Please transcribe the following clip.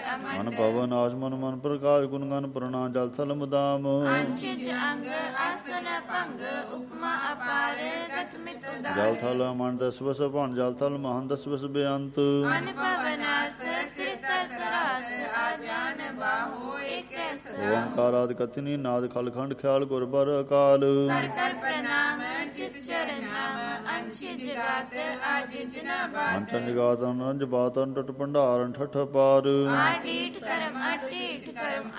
ਮਨ ਪਵਨ ਆਸਮਨ ਮਨ ਪ੍ਰਕਾਸ਼ ਗੁਣ ਗਨ ਪ੍ਰਣਾ ਜਲ ਥਲ ਮੁਦਾਮ ਜਲ ਥਲ ਮਨ ਦਸਵਸ ਭਣ ਜਲ ਥਲ ਮਹਨ ਦਸਵਸ ਬੇਅੰਤ ਓੰਕਾਰ ਆਦਿ ਕਥਨੀ ਨਾਦ ਖਲਖੰਡ ਖਿਆਲ ਗੁਰ ਬਰ ਅਕਾਲ ਅੰਚਨ ਨਿਗਾਤ ਅਨੰਜ ਬਾਤ ਟਟ ਭੰਡਾਰਨ ਠਠ ਪਾਰ